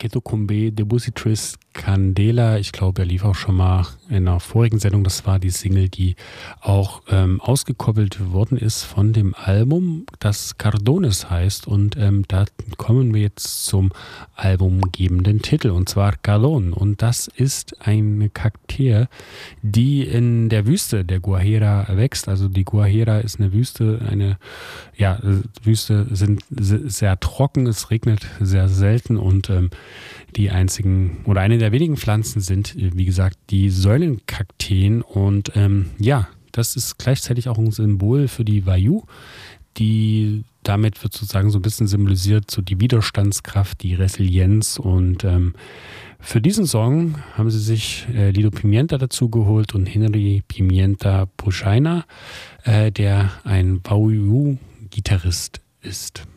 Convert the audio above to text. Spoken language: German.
Ketocumbe de Busitris Candela. Ich glaube, er lief auch schon mal in einer vorigen Sendung. Das war die Single, die auch ausgekoppelt worden ist von dem Album, das Cardones heißt. Und da kommen wir jetzt zum albumgebenden Titel, und zwar Cardón. Und das ist eine Kakteen, die in der Wüste der Guajira wächst. Also die Guajira ist eine Wüste, Wüste sind sehr trocken, es regnet sehr selten und die einzigen oder eine der wenigen Pflanzen sind, wie gesagt, die Säulenkakteen. Und das ist gleichzeitig auch ein Symbol für die Wayuu. Damit wird sozusagen so ein bisschen symbolisiert, so die Widerstandskraft, die Resilienz. Und für diesen Song haben sie sich Lido Pimienta dazu geholt und Henry Pimienta Puchayna, der ein Wayuu-Gitarrist ist.